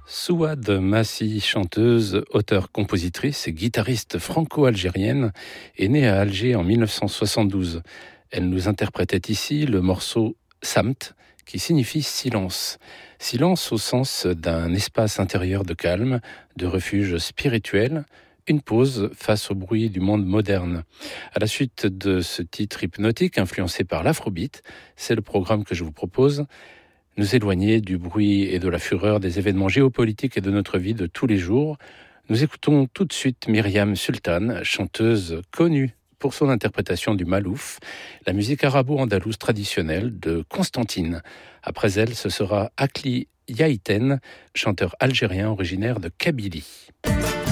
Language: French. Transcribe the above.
Souad Massi, chanteuse, auteure, compositrice et guitariste franco-algérienne, est née à Alger en 1972. Elle nous interprétait ici le morceau Samt, qui signifie silence. Silence au sens d'un espace intérieur de calme, de refuge spirituel, une pause face au bruit du monde moderne. À la suite de ce titre hypnotique influencé par l'afrobeat, c'est le programme que je vous propose. Nous éloigner du bruit et de la fureur des événements géopolitiques et de notre vie de tous les jours. Nous écoutons tout de suite Myriam Sultan, chanteuse connue pour son interprétation du malouf, la musique arabo-andalouse traditionnelle de Constantine. Après elle, ce sera Akli Yaïten, chanteur algérien originaire de Kabylie.